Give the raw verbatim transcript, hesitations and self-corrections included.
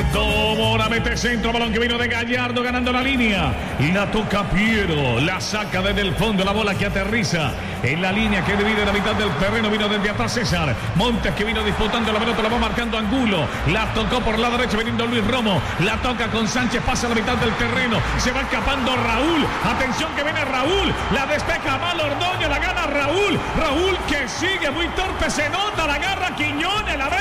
Tomora, mete centro, balón que vino de Gallardo ganando la línea. Y la toca Piero, la saca desde el fondo, la bola que aterriza en la línea que divide la mitad del terreno. Vino desde atrás César Montes, que vino disputando la pelota, la va marcando Angulo. La tocó por la derecha viniendo Luis Romo. La toca con Sánchez, pasa a la mitad del terreno. Se va escapando Raúl. Atención que viene Raúl. La despeja mal Ordoño, la gana Raúl. Raúl que sigue muy torpe, se nota, la agarra Quiñones, la